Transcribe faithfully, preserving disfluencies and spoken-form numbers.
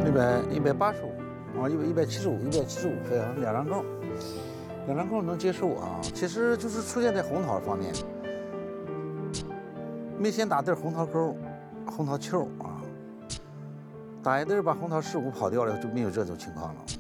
一百一百八十五，啊，一百一百七十五，一百七十五分啊，两张钩，两张钩能接受啊。其实就是出现在红桃方面，没先打对红桃钩，红桃球啊，打一对把红桃四五跑掉了，就没有这种情况了。